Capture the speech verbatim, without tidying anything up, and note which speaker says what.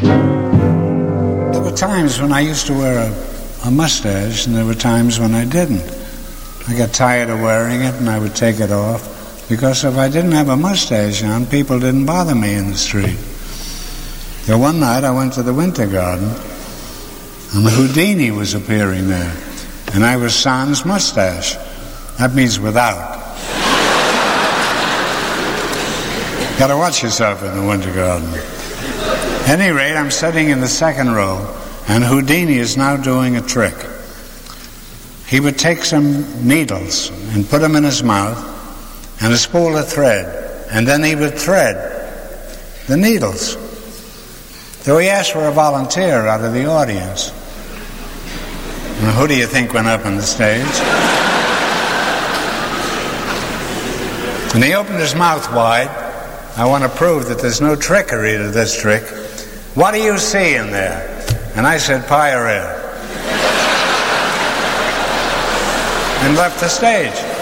Speaker 1: There were times when I used to wear a, a mustache, and there were times when I didn't. I got tired of wearing it, and I would take it off, because if I didn't have a mustache on, people didn't bother me in the street. So one night I went to the Winter Garden, and Houdini was appearing there, and I was sans mustache. That means without. Got to watch yourself in the Winter Garden. At any rate, I'm sitting in the second row, and Houdini is now doing a trick. He would take some needles and put them in his mouth, and a spool of thread, and then he would thread the needles. So he asked for a volunteer out of the audience. Now, who do you think went up on the stage? And he opened his mouth wide. I want to prove that there's no trickery to this trick. What do you see in there? And I said, pie or air. And left the stage.